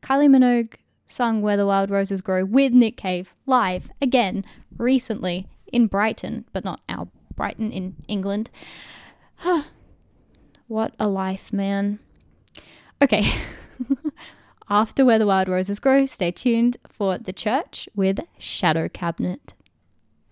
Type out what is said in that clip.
Kylie Minogue sung Where the Wild Roses Grow with Nick Cave live again recently in Brighton, but not our Brighton in England. What a life, man. Okay. After Where the Wild Roses Grow, stay tuned for The Church with Shadow Cabinet.